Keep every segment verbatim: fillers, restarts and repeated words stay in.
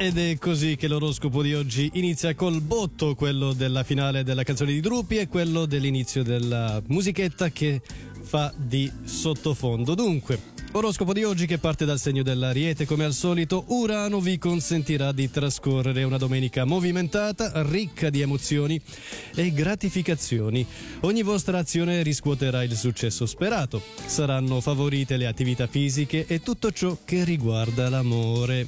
Ed è così che l'oroscopo di oggi inizia col botto, quello della finale della canzone di Drupi e quello dell'inizio della musichetta che fa di sottofondo. Dunque, oroscopo di oggi che parte dal segno dell'Ariete. Come al solito, Urano vi consentirà di trascorrere una domenica movimentata, ricca di emozioni e gratificazioni. Ogni vostra azione riscuoterà il successo sperato. Saranno favorite le attività fisiche e tutto ciò che riguarda l'amore.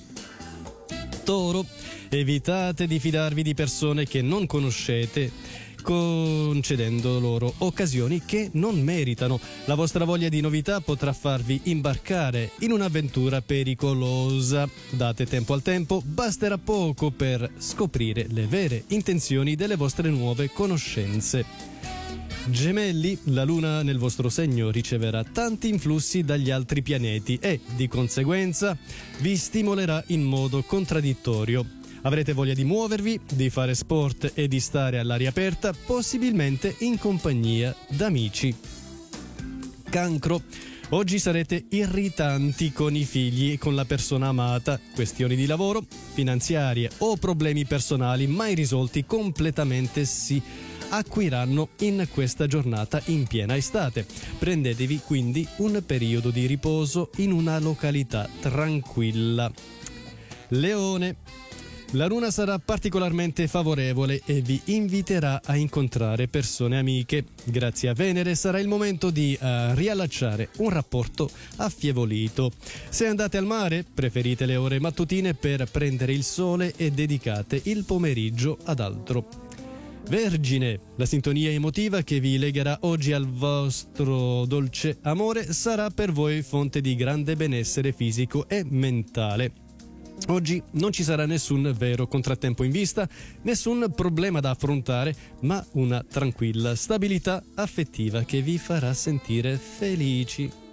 Toro, evitate di fidarvi di persone che non conoscete, concedendo loro occasioni che non meritano. La vostra voglia di novità potrà farvi imbarcare in un'avventura pericolosa. Date tempo al tempo, basterà poco per scoprire le vere intenzioni delle vostre nuove conoscenze. Gemelli, la luna nel vostro segno riceverà tanti influssi dagli altri pianeti e, di conseguenza, vi stimolerà in modo contraddittorio. Avrete voglia di muovervi, di fare sport e di stare all'aria aperta, possibilmente in compagnia d'amici. Cancro. Oggi sarete irritanti con i figli e con la persona amata. Questioni di lavoro, finanziarie o problemi personali mai risolti completamente si acuiranno in questa giornata in piena estate. Prendetevi quindi un periodo di riposo in una località tranquilla. Leone. La luna sarà particolarmente favorevole e vi inviterà a incontrare persone amiche. Grazie a Venere sarà il momento di uh, riallacciare un rapporto affievolito. Se andate al mare, preferite le ore mattutine per prendere il sole e dedicate il pomeriggio ad altro. Vergine, la sintonia emotiva che vi legherà oggi al vostro dolce amore sarà per voi fonte di grande benessere fisico e mentale. Oggi non ci sarà nessun vero contrattempo in vista, nessun problema da affrontare, ma una tranquilla stabilità affettiva che vi farà sentire felici.